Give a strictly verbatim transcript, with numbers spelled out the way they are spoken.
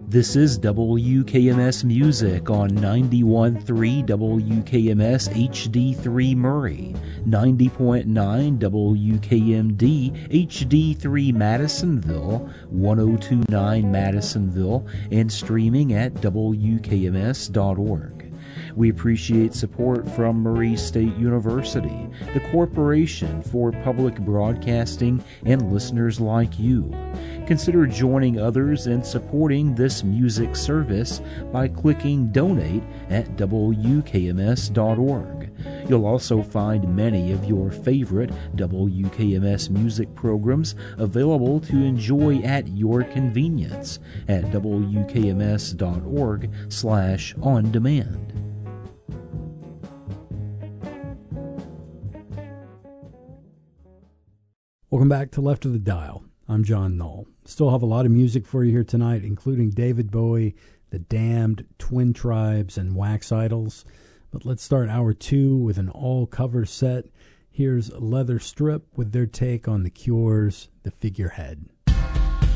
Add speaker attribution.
Speaker 1: This is W K M S Music on ninety-one point three W K M S H D three Murray, ninety point nine W K M D H D three Madisonville, one oh two point nine Madisonville, and streaming at W K M S dot org. We appreciate support from Murray State University, the Corporation for Public Broadcasting, and listeners like you. Consider joining others in supporting this music service by clicking Donate at W K M S dot org. You'll also find many of your favorite W K M S music programs available to enjoy at your convenience at W K M S dot org slash on demand.
Speaker 2: Welcome back to Left of the Dial. I'm John Knoll. Still have a lot of music for you here tonight, including David Bowie, The Damned, Twin Tribes, and Wax Idols. But let's start hour two with an all-cover set. Here's Leather Strip with their take on The Cure's The Figurehead.